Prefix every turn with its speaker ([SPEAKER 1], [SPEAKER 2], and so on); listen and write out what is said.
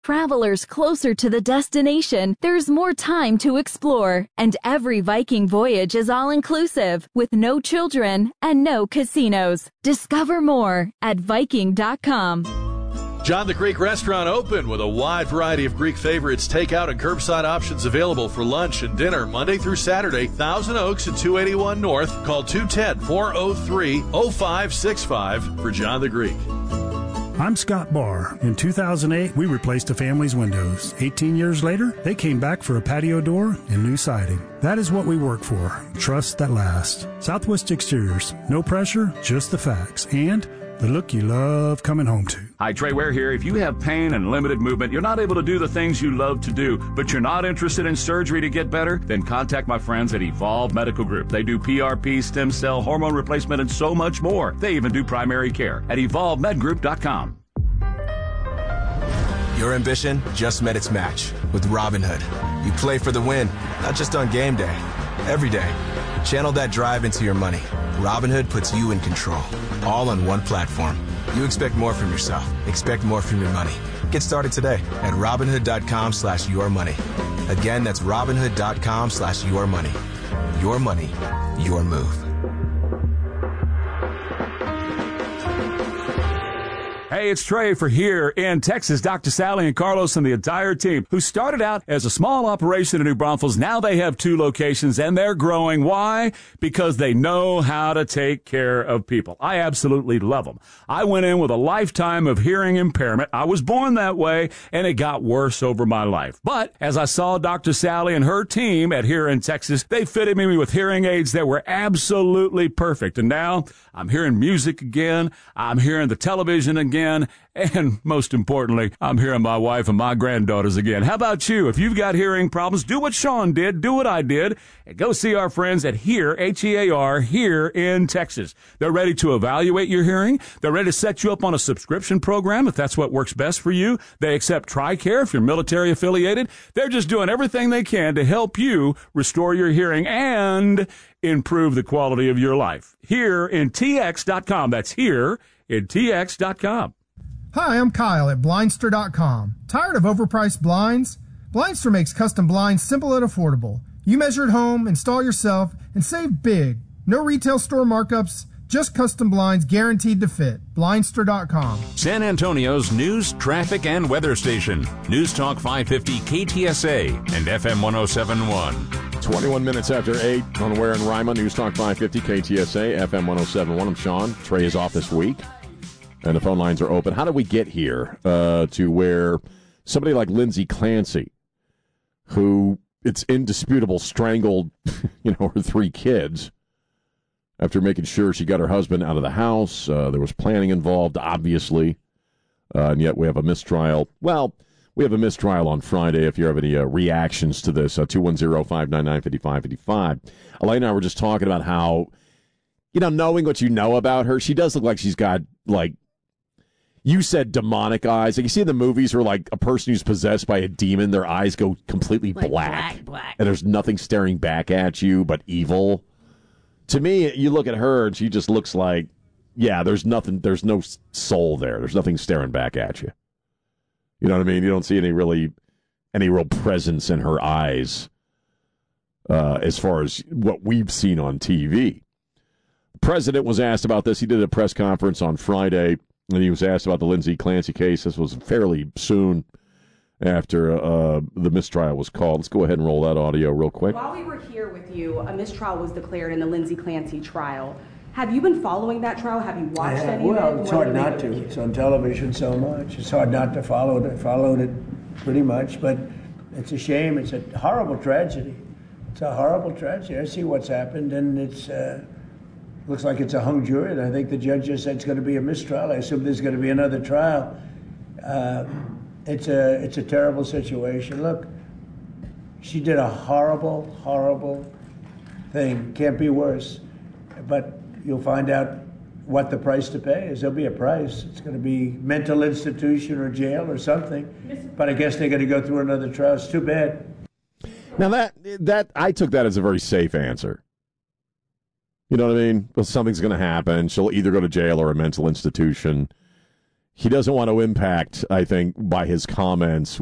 [SPEAKER 1] Travelers closer to the destination, there's more time to explore, and every Viking voyage is all-inclusive, with no children and no casinos. Discover more at Viking.com.
[SPEAKER 2] John the Greek Restaurant open with a wide variety of Greek favorites, takeout and curbside options available for lunch and dinner Monday through Saturday. Thousand Oaks and 281 North. Call 210-403-0565 for John the Greek.
[SPEAKER 3] I'm Scott Barr. In 2008, we replaced a family's windows. 18 years later, they came back for a patio door and new siding. That is what we work for. Trust that lasts. Southwest Exteriors. No pressure, just the facts. And the look you love coming home to.
[SPEAKER 4] Hi, Trey Ware here. If you have pain and limited movement, you're not able to do the things you love to do, but you're not interested in surgery to get better, then contact my friends at Evolve Medical Group. They do PRP, stem cell, hormone replacement, and so much more. They even do primary care at EvolveMedGroup.com.
[SPEAKER 5] Your ambition just met its match with Robinhood. You play for the win, not just on game day, every day. Channel that drive into your money. Robinhood puts you in control, all on one platform. You expect more from yourself. Expect more from your money. Get started today at Robinhood.com/yourmoney. Again, that's Robinhood.com/yourmoney. Your money, your move.
[SPEAKER 4] Hey, it's Trey for Here in Texas. Dr. Sally and Carlos and the entire team, who started out as a small operation in New Braunfels. Now they have 2 locations and they're growing. Why? Because they know how to take care of people. I absolutely love them. I went in with a lifetime of hearing impairment. I was born that way and it got worse over my life. But as I saw Dr. Sally and her team at Here in Texas, they fitted me with hearing aids that were absolutely perfect. And now I'm hearing music again. I'm hearing the television again. And most importantly, I'm hearing my wife and my granddaughters again. How about you? If you've got hearing problems, do what Sean did, do what I did, and go see our friends at Here, H-E-A-R, Here in Texas. They're ready to evaluate your hearing. They're ready to set you up on a subscription program if that's what works best for you. They accept TRICARE if you're military affiliated. They're just doing everything they can to help you restore your hearing and improve the quality of your life. Here in TX.com. That's Here in TX.com.
[SPEAKER 6] Hi, I'm Kyle at Blindster.com. Tired of overpriced blinds? Blindster makes custom blinds simple and affordable. You measure at home, install yourself, and save big. No retail store markups, just custom blinds guaranteed to fit. Blindster.com.
[SPEAKER 7] San Antonio's news, traffic, and weather station. News Talk 550 KTSA and FM 1071.
[SPEAKER 8] 21 minutes after 8 on Ware and Rima, News Talk 550 KTSA, FM 1071. I'm Sean. Trey is off this week, and the phone lines are open. How did we get here to where somebody like Lindsay Clancy, who it's indisputable strangled, her 3 kids after making sure she got her husband out of the house? There was planning involved, obviously, and yet we have a mistrial. Well, we have a mistrial on Friday. If you have any reactions to this, 210-599-5555. Elaine and I were just talking about how, knowing what you know about her, she does look like she's got, you said demonic eyes. Like you see in the movies where, a person who's possessed by a demon, their eyes go completely black. And there's nothing staring back at you but evil. To me, you look at her and she just looks like, there's no soul there. There's nothing staring back at you. You know what I mean? You don't see any real presence in her eyes as far as what we've seen on TV. The president was asked about this. He did a press conference on Friday, and he was asked about the Lindsay Clancy case. This was fairly soon after the mistrial was called. Let's go ahead and roll that audio real quick.
[SPEAKER 9] While we were here with you, a mistrial was declared in the Lindsay Clancy trial. Have you been following that trial? Have you watched any of it?
[SPEAKER 10] Well, it's hard not to. It's on television so much. It's hard not to follow it. I followed it pretty much, but it's a shame. It's a horrible tragedy. It's a horrible tragedy. I see what's happened, and it's looks like it's a hung jury. And I think the judge just said it's going to be a mistrial. I assume there's going to be another trial. It's a terrible situation. Look, she did a horrible, horrible thing. Can't be worse. But you'll find out what the price to pay is. There'll be a price. It's going to be mental institution or jail or something. But I guess they're going to go through another trial. It's too bad.
[SPEAKER 8] Now that I took that as a very safe answer. You know what I mean? Well, something's going to happen. She'll either go to jail or a mental institution. he doesn't want to impact, I think, by his comments